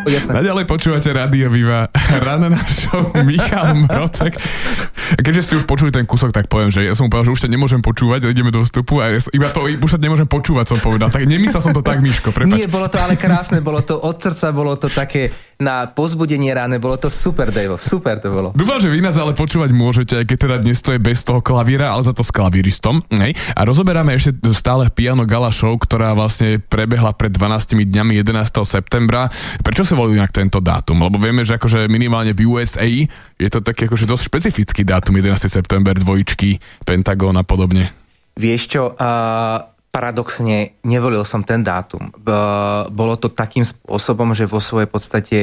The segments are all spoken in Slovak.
Jasné. Naďalej počúvate Rádio Viva, Ranná show, Michal Mrocek. Keďže ste už počuli ten kúsok, tak poviem, že ja som povedal, že už ťa nemôžem počúvať, ideme do vstupu a už sa nemôžem počúvať, som povedal. Tak nemyslel som to tak, Miško, prepáč. Nie, bolo to ale krásne, bolo to od srdca, bolo to také na pozbudenie ráne, bolo to super, Dejvo, super to bolo. Dúfam, že vy nás ale počúvať môžete, aj keď teda dnes to je bez toho klavíra, ale za to s klavíristom. Hej? A rozoberáme ešte stále Piano Gala Show, ktorá vlastne prebehla pred 12 dňami 11. septembra. Prečo sa volil inak tento dátum? Lebo vieme, že akože minimálne v USA je to taký akože dosť špecifický dátum 11. september, dvojčky, Pentagón a podobne. Vieš čo, paradoxne nevolil som ten dátum. Bolo to takým spôsobom, že vo svojej podstate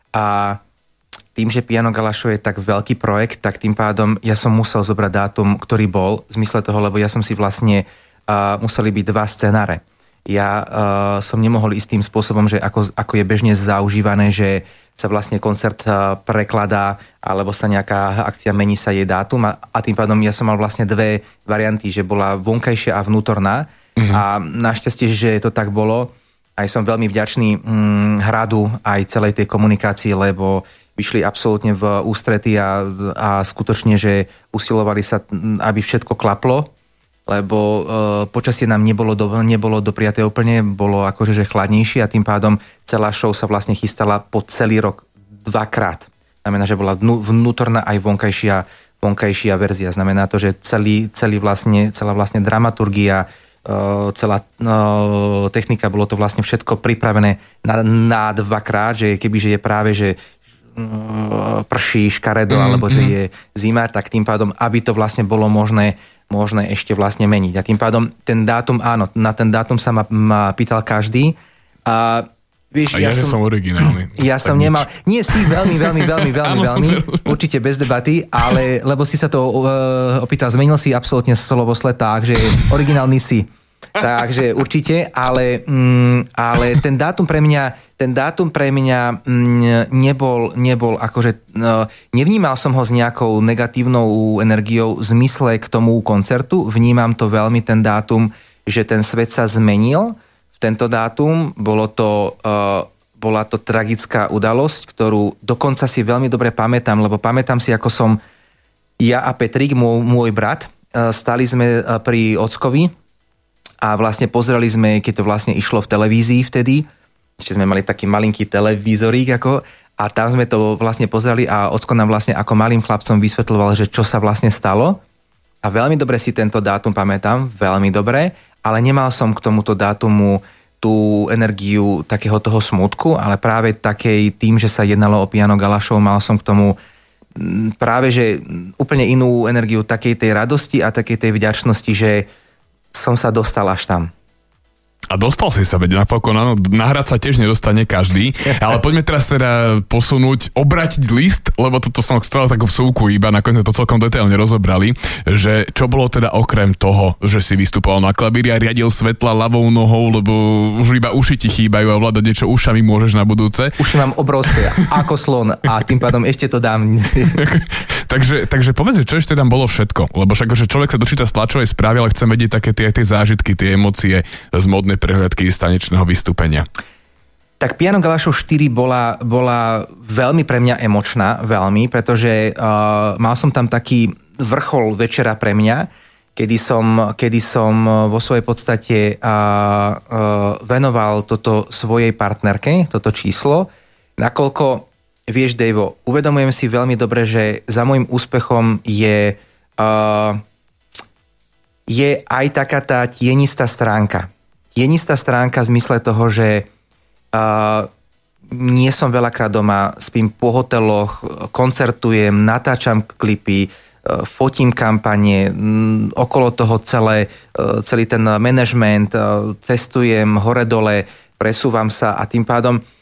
tým, že Piano Gala Show je tak veľký projekt, tak tým pádom ja som musel zobrať dátum, ktorý bol v zmysle toho, lebo ja som si vlastne museli byť dva scenáre. Ja som nemohol ísť tým spôsobom, že ako je bežne zaužívané, že sa vlastne koncert prekladá alebo sa nejaká akcia, mení sa jej dátum a tým pádom ja som mal vlastne dve varianty, že bola vonkajšia a vnútorná a našťastie, že to tak bolo. Aj som veľmi vďačný hradu aj celej tej komunikácii, lebo vyšli absolútne v ústrety a skutočne, že usilovali sa, aby všetko klaplo, lebo počasie nám nebolo dopriaté úplne, bolo akože že chladnejšie a tým pádom celá show sa vlastne chystala po celý rok dvakrát. Znamená, že bola vnútorná aj vonkajšia verzia. Znamená to, že celá vlastne dramaturgia, celá technika, bolo to vlastne všetko pripravené na dvakrát, že kebyže je práve, že prší škaredo, alebo že je zima, tak tým pádom, aby to vlastne bolo možné ešte vlastne meniť. A tým pádom ten dátum, áno, na ten dátum sa ma pýtal každý. A vieš, ja som originálny. Ja som nemal... Nie, si veľmi, určite bez debaty, ale lebo si sa to opýtal, zmenil si absolútne slovosled tak, že originálny si. Takže určite, ale ten dátum pre mňa nebol akože, nevnímal som ho s nejakou negatívnou energiou v zmysle k tomu koncertu, vnímam to veľmi ten dátum, že ten svet sa zmenil v tento dátum, bola to tragická udalosť, ktorú dokonca si veľmi dobre pamätám, lebo pamätám si, ako som ja a Petrik, môj brat, stali sme pri ockovi a vlastne pozreli sme, keď to vlastne išlo v televízii vtedy, ešte sme mali taký malinký televízorík a tam sme to vlastne pozreli a ocko nám vlastne ako malým chlapcom vysvetľoval, že čo sa vlastne stalo a veľmi dobre si tento dátum pamätám, veľmi dobre, ale nemal som k tomuto dátumu tú energiu takého toho smutku, ale práve takej tým, že sa jednalo o Piano Gala Show, mal som k tomu práve, že úplne inú energiu takej tej radosti a takej tej vďačnosti, že som sa dostal až tam. A dostal si sa, veď napokon, áno, nahrať sa tiež nedostane každý, ale poďme teraz teda posunúť, obrátiť list, lebo toto som chcel takú vsúku iba, nakoniec to celkom detailne rozobrali, že čo bolo teda okrem toho, že si vystupoval na klavíri a riadil svetla ľavou nohou, lebo už iba uši ti chýbajú a ovládať niečo ušami môžeš na budúce. Uši mám obrovské, ako slon a tým pádom ešte to dám. takže povedz, čo ešte tam bolo všetko, lebo však, že človek sa dočíta z tlačovej správy, ale chcem vedieť také tie zážitky, tie emócie z modnej prehliadky z tanečného vystúpenia. Tak Piano Gala Show 4 bola veľmi pre mňa emočná, veľmi, pretože mal som tam taký vrchol večera pre mňa, kedy som vo svojej podstate venoval toto svojej partnerke, toto číslo, nakoľko, vieš, Dejvo, uvedomujem si veľmi dobre, že za môjim úspechom je aj taká tá tienistá stránka. Tienistá stránka v zmysle toho, že nie som veľakrát doma, spím po hoteloch, koncertujem, natáčam klipy, fotím kampane, okolo toho celý ten management, cestujem hore-dole, presúvam sa a tým pádom